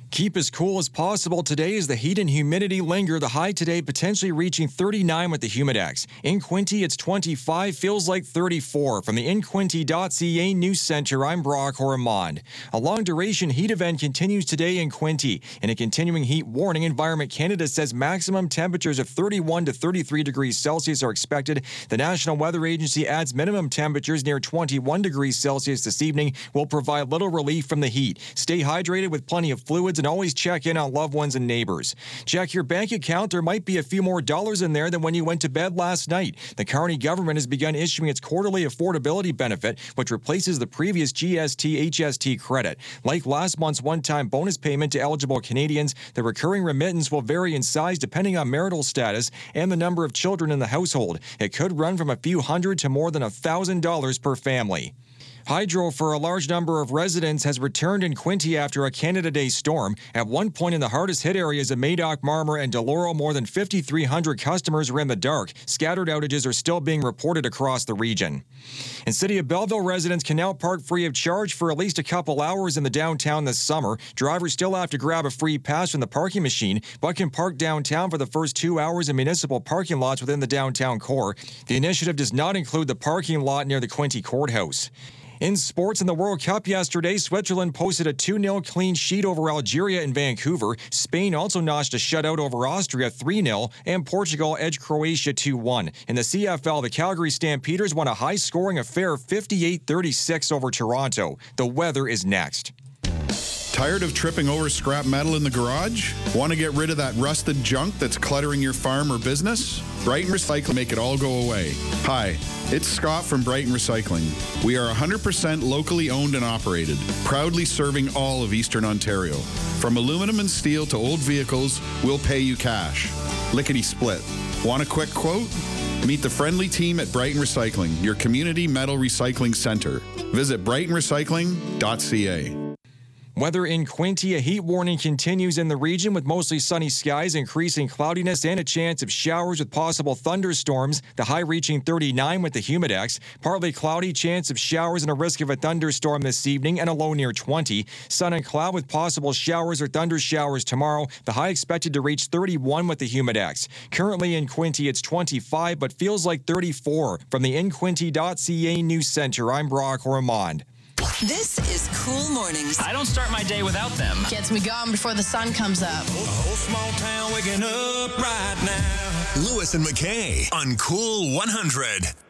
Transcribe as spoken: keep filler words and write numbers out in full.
Keep as cool as possible today as the heat and humidity linger. The high today potentially reaching thirty-nine with the Humidex. In Quinte, it's twenty-five, feels like thirty-four. From the in quinte dot c a News Center, I'm Brock Ormond. A long-duration heat event continues today in Quinte. In a continuing heat warning, Environment Canada says maximum temperatures of thirty-one to thirty-three degrees Celsius are expected. The National Weather Agency adds minimum temperatures near twenty-one degrees Celsius this evening will provide little relief from the heat. Stay hydrated with plenty of fluids and always check in on loved ones and neighbors. Check your bank account. There might be a few more dollars in there than when you went to bed last night. The Carney government has begun issuing its quarterly affordability benefit, which replaces the previous G S T H S T credit. Like last month's one-time bonus payment to eligible Canadians, the recurring remittance will vary in size depending on marital status and the number of children in the household. It could run from a few hundred to more than a thousand dollars per family. Hydro for a large number of residents has returned in Quinte after a Canada Day storm. At one point in the hardest hit areas of Madoc, Marmor, and Deloro, more than fifty-three hundred customers were in the dark. Scattered outages are still being reported across the region. In City of Belleville, residents can now park free of charge for at least a couple hours in the downtown this summer. Drivers still have to grab a free pass from the parking machine, but can park downtown for the first two hours in municipal parking lots within the downtown core. The initiative does not include the parking lot near the Quinte Courthouse. In sports, in the World Cup yesterday, Switzerland posted a two nil clean sheet over Algeria in Vancouver. Spain also notched a shutout over Austria three nil, and Portugal edged Croatia two one. In the C F L, the Calgary Stampeders won a high-scoring affair of fifty-eight thirty-six over Toronto. The weather is next. Tired of tripping over scrap metal in the garage? Want to get rid of that rusted junk that's cluttering your farm or business? Brighton Recycling make it all go away. Hi, it's Scott from Brighton Recycling. We are one hundred percent locally owned and operated, proudly serving all of Eastern Ontario. From aluminum and steel to old vehicles, we'll pay you cash. Lickety split. Want a quick quote? Meet the friendly team at Brighton Recycling, your community metal recycling center. Visit brighton recycling dot c a. Weather in Quinte, a heat warning continues in the region with mostly sunny skies, increasing cloudiness, and a chance of showers with possible thunderstorms. The high reaching thirty-nine with the Humidex. Partly cloudy, chance of showers and a risk of a thunderstorm this evening, and a low near twenty. Sun and cloud with possible showers or thunder showers tomorrow. The high expected to reach thirty-one with the Humidex. Currently in Quinte, it's twenty-five, but feels like thirty-four. From the in quinte dot c a News Center, I'm Brock Ormond. This is Cool Mornings. I don't start my day without them. Gets me going before the sun comes up. A whole small town waking up right now. Lewis and McKay on Cool one hundred.